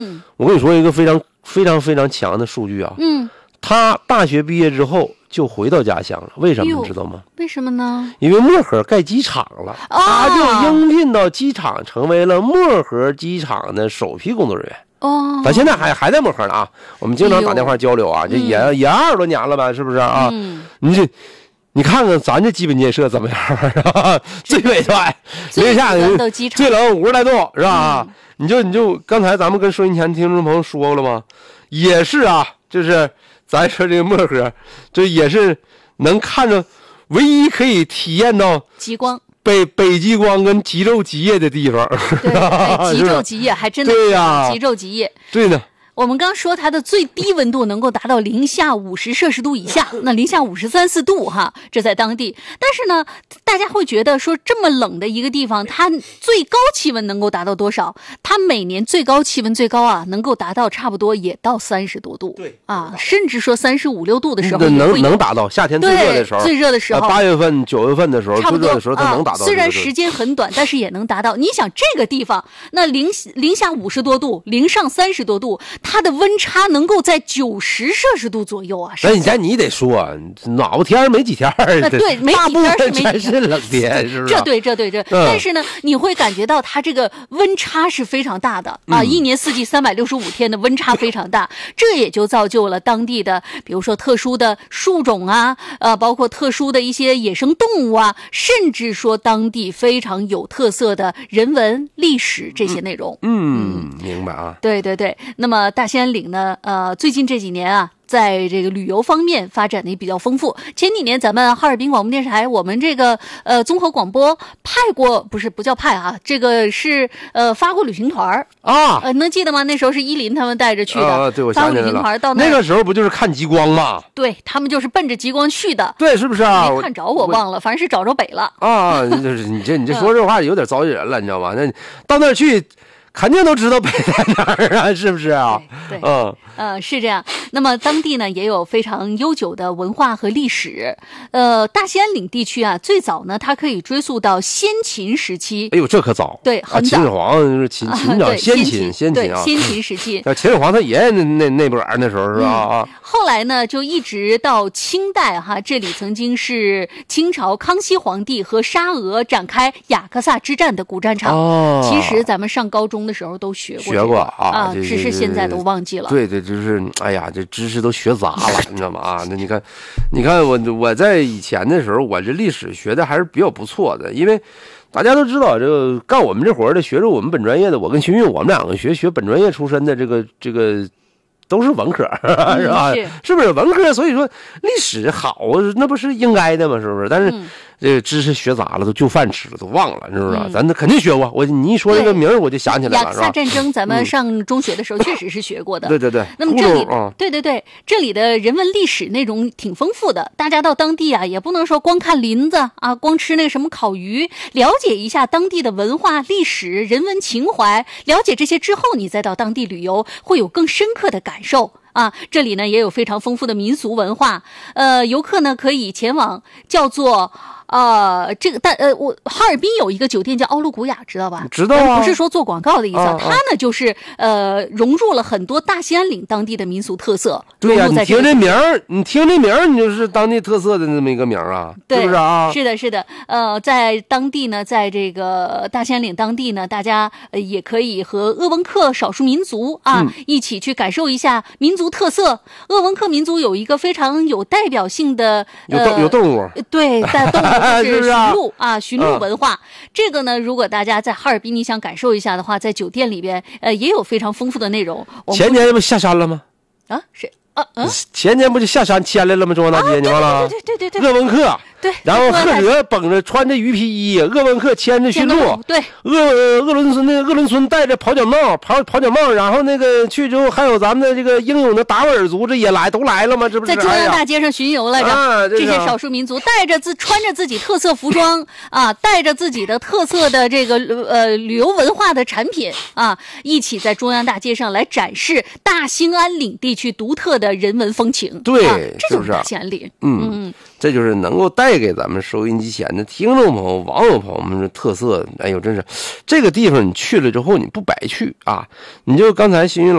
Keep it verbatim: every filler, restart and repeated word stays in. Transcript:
嗯， 我跟你说一个非常非常非常强的数据啊。 嗯， 他大学毕业之后就回到家乡了，为什么你知道吗？ 为什么呢？ 因为漠河盖机场了， 哦、 他就应聘到机场，成为了漠河机场的首批工作人员。 哦， 他现在还还在漠河呢啊，我们经常打电话交流啊，这也、嗯、也二十多年了吧，是不是啊？ 嗯， 你这。你看看咱这基本建设怎么样啊？最尾端，零下最冷五十来度是吧？嗯、你就你就刚才咱们跟收音前听众朋友说过了吗？也是啊，就是咱说这个漠河，这也是能看着唯一可以体验到极光。 北北极光跟极昼极夜的地方。 对，哎、极昼极夜还真的对呀、啊， 极昼极夜。 对呢。 我们刚说它的最低温度能够达到零下五十摄氏度以下，那零下五十三四度哈，这在当地。但是呢，大家会觉得说这么冷的一个地方，它最高气温能够达到多少？它每年最高气温最高啊，能够达到差不多也到三十多度， 对啊，甚至说三十五六度的时候能能达到夏天最热的时候， 最热的时候， 八、呃、月份、九月份的时候， 差不多最热的时候它能达到、 啊。虽然时间很短，但是也能达到。你想这个地方，那零零下五十多度，零上三十多度，它的温差能够在九十摄氏度左右啊！ 那你咱你得说，暖和天没几天儿， 对，没几天是没几天， 是冷天，是不是？ 这对，这对，这。嗯、但是呢，你会感觉到它这个温差是非常大的啊！嗯、一年四季三百六十五天的温差非常大，这也就造就了当地的，比如说特殊的树种啊，呃，包括特殊的一些野生动物啊，甚至说当地非常有特色的人文、历史这些内容。 嗯，嗯明白啊。 对对对，那么大兴安岭呢？呃，最近这几年啊，在这个旅游方面发展的也比较丰富。前几年咱们哈尔滨广播电视台，我们这个呃综合广播派过，不是不叫派啊，这个是呃发过旅行团啊， 呃能记得吗？那时候是依林他们带着去的， 啊、对，我发过旅行团到那个时候不就是看极光吗？ 对他们就是奔着极光去的， 对，是不是啊？ 没看着我忘了，反正是找着北了啊。就是你这你这说这话有点招人了，你知道吗？那到那儿去。肯定都知道北在哪儿啊，是不是啊？ 对，对嗯呃，是这样。那么当地呢也有非常悠久的文化和历史。呃，大兴安岭地区啊，最早呢它可以追溯到先秦时期。 哎呦，这可早！ 对，很早。 秦始皇是秦秦早，先秦先秦啊， 先秦时期。 秦始皇他爷爷那那那波儿那时候是吧？啊、 嗯。后来呢，就一直到清代哈，这里曾经是清朝康熙皇帝和沙俄展开雅克萨之战的古战场。 哦， 其实咱们上高中的时候都学过、这个， 学过啊， 啊只是现在都忘记了。 对对，就是哎呀，这知识都学杂了，你知道吗？啊，那你看，你看我我在以前的时候，我这历史学的还是比较不错的，因为大家都知道，这个干我们这活的，学着我们本专业的，我跟徐运，我们两个学学本专业出身的，这个这个。都是文科，是吧？ 是, 是不是文科？所以说历史好，那不是应该的吗？是不是？但是、嗯、这个知识学杂了，都就饭吃了，都忘了，是不是？嗯、咱肯定学过。我你一说这个名儿，我就想起来了， 雅克萨战争，咱们上中学的时候确实是学过的。 嗯、对对对。 那么这里， 嗯、 对对对，这里的人文历史内容挺丰富的。大家到当地啊，也不能说光看林子啊，光吃那个什么烤鱼，了解一下当地的文化、历史、人文情怀。了解这些之后，你再到当地旅游，会有更深刻的感受。啊，这里呢也有非常丰富的民俗文化，呃，游客呢可以前往叫做呃这个但呃我哈尔滨有一个酒店叫奥陆古雅，知道吧？ 知道啊， 不是说做广告的意思， 啊啊、 它呢就是呃融入了很多大兴安岭当地的民俗特色。 对呀、啊， 你听这名儿，你听这名儿，你就是当地特色的那么一个名儿啊， 对， 是不是啊？ 是的，是的，呃，在当地呢，在这个大兴安岭当地呢，大家呃也可以和鄂温克少数民族啊、嗯、一起去感受一下民族特色。鄂温克民族有一个非常有代表性的有动、呃、有动物， 对，在动物是驯鹿啊， 驯鹿文化、嗯。这个呢，如果大家在哈尔滨你想感受一下的话，在酒店里边呃也有非常丰富的内容。 前年不下山了吗？ 啊，是啊嗯， 前年不就下山迁来了吗？中央大街，你忘了？ 对对对对对， 鄂温克。 对， 然后赫哲绷着穿着鱼皮衣，鄂温克牵着驯鹿， 对， 鄂鄂伦村那个鄂伦村戴着跑脚帽，跑跑脚帽，然后那个去之后还有咱们的这个英勇的达斡尔族，这也来都来了吗？这不是在中央大街上巡游来着、 啊、 这些少数民族带着自穿着自己特色服装啊，带着自己的特色的这个呃旅游文化的产品啊，一起在中央大街上来展示大兴安岭地区独特的人文风情。 对， 啊、这就是大兴安岭。嗯。嗯这就是能够带给咱们收音机前的听众朋友、网友朋友们的特色。哎呦，真是这个地方你去了之后你不白去啊！你就刚才新云老